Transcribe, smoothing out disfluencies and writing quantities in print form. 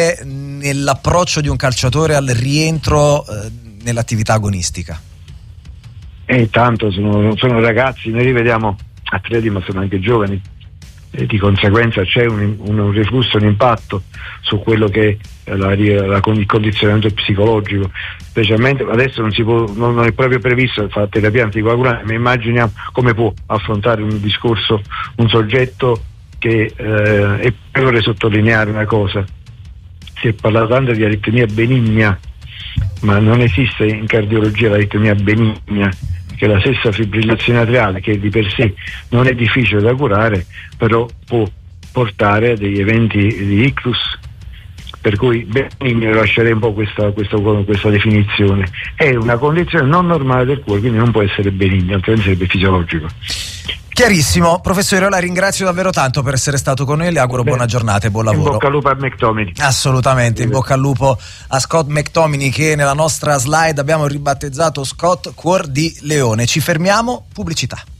influire nell'approccio di un calciatore al rientro nell'attività agonistica? Tanto sono ragazzi, noi li vediamo atleti ma sono anche giovani, e di conseguenza c'è un riflusso, un impatto su quello che è il condizionamento psicologico, specialmente adesso non è proprio previsto fare terapia anticoagulante, ma immaginiamo come può affrontare un discorso un soggetto che e poi vorrei sottolineare una cosa: si è parlato tanto di aritmia benigna, ma non esiste in cardiologia l'aritmia benigna, che è la stessa fibrillazione atriale, che di per sé non è difficile da curare, però può portare a degli eventi di ictus, per cui benigno lascerei un po' questa definizione. È una condizione non normale del cuore, quindi non può essere benigno, altrimenti sarebbe fisiologico. Chiarissimo. Professore, la ringrazio davvero tanto per essere stato con noi, le auguro buona giornata e buon lavoro. In bocca al lupo a McTominay. Assolutamente, in bocca al lupo a Scott McTominay, che nella nostra slide abbiamo ribattezzato Scott Cuor di Leone. Ci fermiamo, pubblicità.